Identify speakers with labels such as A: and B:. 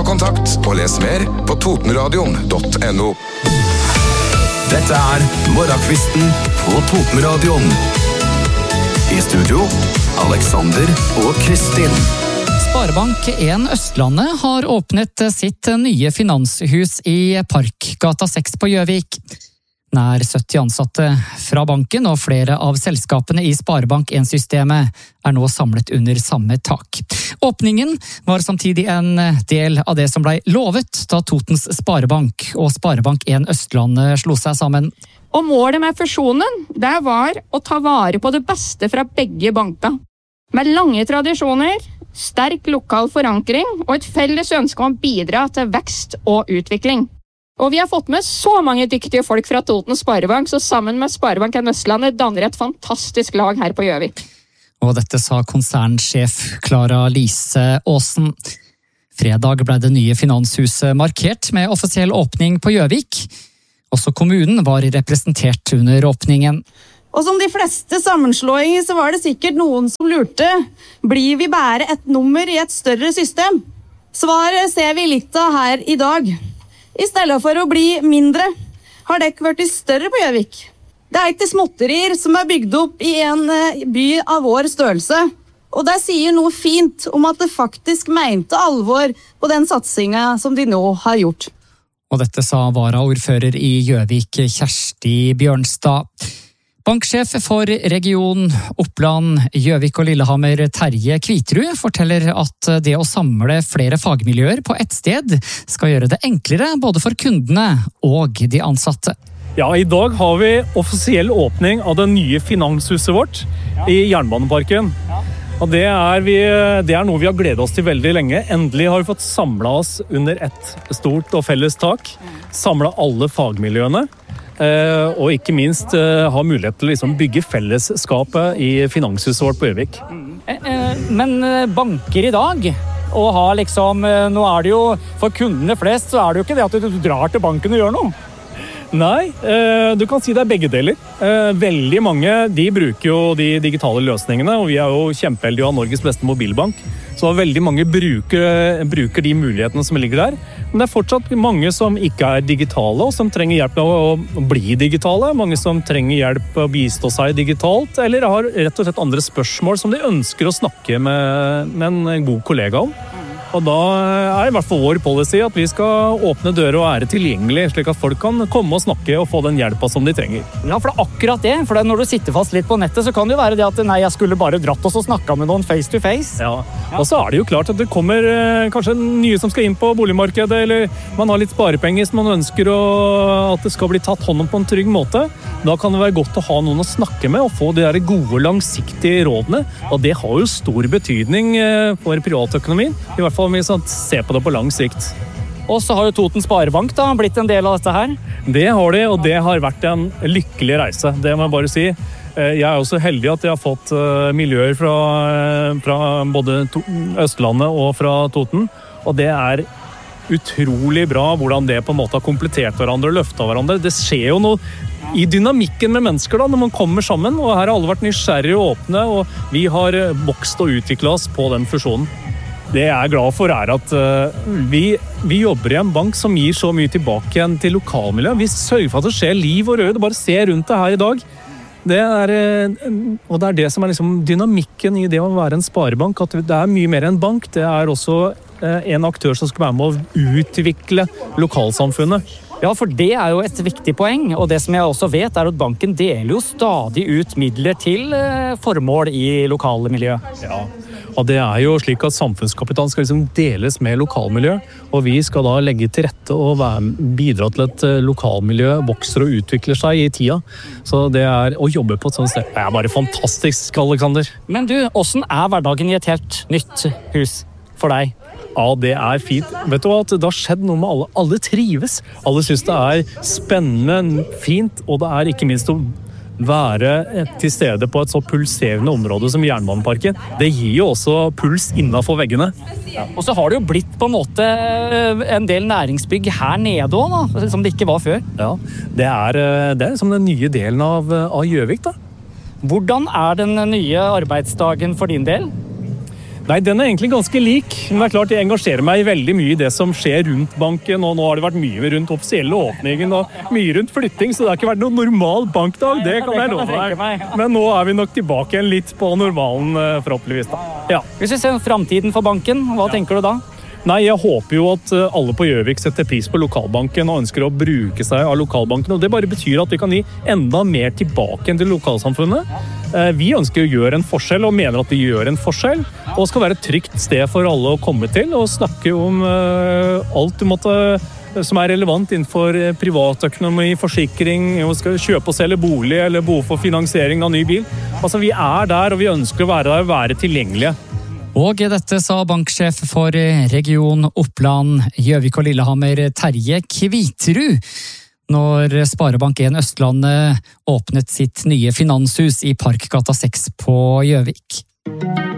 A: Ta kontakt og les mer på totenradion.no. Dette Morgenkvisten på Totenradion. I studio, Alexander og Kristin.
B: Sparebank1 Østlandet har åpnet sitt nye finanshus i Parkgata 6 på Gjøvik. Nær 70 ansatte fra banken og flere av selskapene i Sparebank1-systemet nå samlet under samme tak. Åpningen var samtidig en del av det som ble lovet da Totens Sparebank og Sparebank1 Østlandet slo seg sammen.
C: Og målet med fusjonen, det var å ta vare på det beste fra begge banker. Med lange tradisjoner, sterk lokal forankring og et felles ønske om å bidra til vekst og utvikling. Og vi har fått med så mange dyktige folk fra Totens Sparebank, så sammen med Sparebank1 Østlandet danner et fantastisk lag her på Gjøvik.
B: Og dette sa konsernsjef Klara Lise Aasen. Fredag ble det nye finanshuset markert med offisiell åpning på Gjøvik. Også kommunen var representert under åpningen.
D: Og som de fleste sammenslåinger så var det sikkert noen som lurte. Blir vi bare et nummer i et større system? Svaret ser vi litt av her i dag. I stedet for å bli mindre, har dekk vært større på Gjøvik. Det ikke småtterier som bygd opp i en by av vår størrelse. Og det sier noe fint om at det faktisk mente alvor på den satsingen som de nå har gjort.
B: Og dette sa varaordfører i Gjøvik, Kjersti Bjørnstad. Banksjef for region Oppland, Gjøvik og Lillehammer, Terje Kvitrud, forteller at det å samle flere fagmiljøer på ett sted skal gjøre det enklere både for kundene og de ansatte.
E: Ja, i dag har vi offisiell åpning av det nye finanshuset vårt i Jernbaneparken. Og det er noe vi har gledet oss til veldig lenge. Endelig har vi fått samlet oss under et stort og felles tak. Samlet alle fagmiljøene. Og ikke minst ha mulighet til å liksom bygge fellesskapet i finanshuset vårt på Gjøvik.
F: Men banker i dag, og ha liksom, nå er det jo, for kundene flest, så er det jo ikke det at du drar til banken og gjør noe.
E: Nei, du kan si det begge deler. Veldig mange de bruker jo de digitale løsningene, og vi er jo kjempeheldige å ha Norges beste mobilbank. Så veldig mange bruker de mulighetene som ligger der. Men det er fortsatt mange som ikke er digitale, og som trenger hjelp med å bli digitale. Mange som trenger hjelp med å bistå seg digitalt, eller har rett og slett andre spørsmål som de ønsker å snakke med en god kollega om. Og da er i hvert fall vår policy at vi skal åpne dører og være tilgjengelig, slik at folk kan komme og snakke og få den hjelpa som de trenger.
F: Ja, for det er akkurat det. For når du sitter fast litt på nettet, så kan det jo være det at nei, jeg skulle bare dratt oss og snakket med noen face to face.
E: Ja, og så er det jo klart at det kommer kanskje nye som skal inn på boligmarkedet, eller man har litt sparepenger som man ønsker at det skal bli tatt hånd om på en trygg måte. Da kan det være godt å ha noen å snakke med og få de der gode, langsiktige rådene. Og det har jo stor betydning for privatøkonomien, i hvert fall om vi ser på det på lang sikt.
F: Og så har jo Totens Sparebank da blitt en del av dette her.
E: Det har de, og det har vært en lykkelig reise, det må jeg bare si. Jeg er også heldig at jeg har fått miljøer fra både Østlandet og fra Toten, og det er utrolig bra hvordan det på en måte har komplettert hverandre og løftet hverandre. Det skjer jo noe i dynamikken med mennesker da, når man kommer sammen, og her har alle vært nysgjerrige og åpne, og vi har vokst og utviklet oss på den fusjonen. Det jeg er glad for er at vi jobber i en bank som gir så mye tilbake igjen til lokalmiljøet. Vi sørger for at det skjer liv og rød, bare se rundt det her i dag. Og det er det som er liksom dynamikken i det å være en sparebank, at det er mye mer enn bank. Det er også en aktør som skal være med å utvikle lokalsamfunnet.
F: Ja, for det er jo et viktig poeng, og det som jeg også vet er at banken deler jo stadig ut midler til formål i lokale miljø.
E: Ja, og det er jo slik at samfunnskapitalen skal liksom deles med lokalmiljø, og vi skal da legge til rette og bidra til at lokalmiljø vokser og utvikler seg i tida. Så det er å jobbe på et sånt sted. Det er bare fantastisk, Alexander.
F: Men du, hvordan er hverdagen i et helt nytt hus for deg?
E: Ja, det er fint. Vet du hva, det har skjedd noe med alle. Alle trives. Alle synes det er spennende, fint, og det er ikke minst å være til stede på et så pulserende område som Jernbaneparken. Det gir jo også puls innenfor veggene.
F: Ja. Og så har det jo blitt på en måte en del næringsbygg her nede også, da, som det ikke var før.
E: Ja, det er som den nye delen av Gjøvik da.
F: Hvordan er den nye arbeidsdagen for din del?
E: Nei, den egentlig ganske lik, men det klart jeg engasjerer meg veldig mye i det som skjer rundt banken, og nå har det vært mye rundt offisielle åpningen og mye rundt flytting, så det har ikke vært noen normal bankdag, det kan jeg love deg. Men nå vi nok tilbake igjen litt på normalen, forhåpentligvis da. Ja.
F: Hvis vi ser fremtiden for banken, hva tenker du da?
E: Nei, jeg håper jo at alle på Gjøvik setter pris på lokalbanken og ønsker å bruke seg av lokalbanken, og det bare betyr at vi kan gi enda mer tilbake til lokalsamfunnet. Vi ønsker å gjøre en forskjell og mener at vi gjør en forskjell, og skal være et trygt sted for alle å komme til og snakke om alt som relevant innenfor privatøkonomi, forsikring, skal kjøpe og selge bolig eller behov for finansiering av ny bil. Altså, vi der, og vi ønsker å være der og være tilgjengelige.
B: Og dette sa banksjef for region Oppland, Gjøvik og Lillehammer, Terje Kviterud, når Sparebank 1 Østlandet åpnet sitt nye finanshus i Parkgata 6 på Gjøvik.